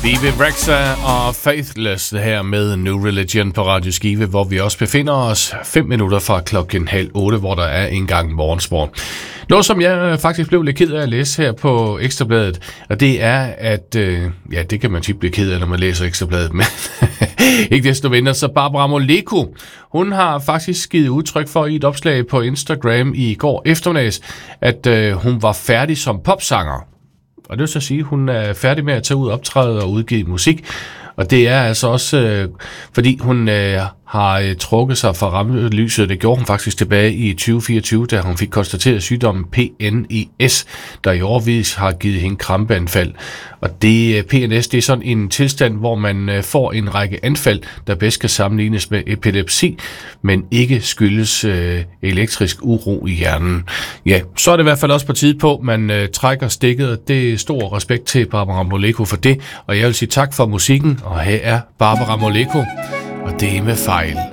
Vive Rexa og Faithless, det her med New Religion på Radio Skive, hvor vi også befinder os 5 minutter fra 7:30, hvor der er en gang morgensport. Noget, som jeg faktisk blev lidt ked af at læse her på Ekstrabladet, og det er, at, ja, det kan man tit blive ked af, når man læser Ekstrabladet, men ikke desto mindre, så Barbara Moleko, hun har faktisk givet udtryk for i et opslag på Instagram i går eftermiddags, at hun var færdig som popsanger. Og det vil så sige, at hun er færdig med at tage ud og optræde og udgive musik. Og det er altså også, fordi hun har trukket sig fra rampelyset. Det gjorde hun faktisk tilbage i 2024, da hun fik konstateret sygdommen PNES, der i årevis har givet hende krampeanfald. Og det PNS, det er sådan en tilstand, hvor man får en række anfald, der bedst kan sammenlignes med epilepsi, men ikke skyldes elektrisk uro i hjernen. Ja, så er det i hvert fald også på tide på, man trækker stikket. Det er stor respekt til Barbara Moleko for det, og jeg vil sige tak for musikken, og her er Barbara Moleko, og det er med fejl.